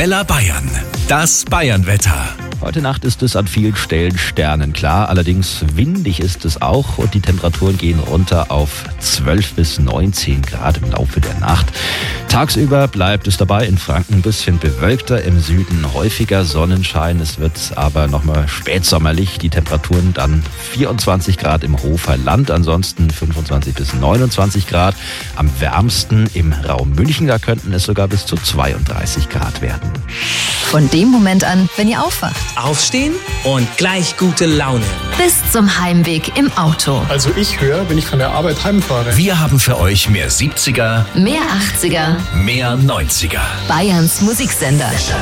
Arabella Bayern. Das Bayernwetter. Heute Nacht ist es an vielen Stellen sternenklar, allerdings windig ist es auch und die Temperaturen gehen runter auf 12 bis 19 Grad im Laufe der Nacht. Tagsüber bleibt es dabei in Franken ein bisschen bewölkter, im Süden häufiger Sonnenschein. Es wird aber nochmal spätsommerlich, die Temperaturen dann 24 Grad im Hofer Land, ansonsten 25 bis 29 Grad. Am wärmsten im Raum München, da könnten es sogar bis zu 32 Grad werden. Von dem Moment an, wenn ihr aufwacht. Aufstehen und gleich gute Laune. Bis zum Heimweg im Auto. Also ich höre, wenn ich von der Arbeit heimfahre. Wir haben für euch mehr 70er, Mehr 80er. mehr 90er. Bayerns Musiksender.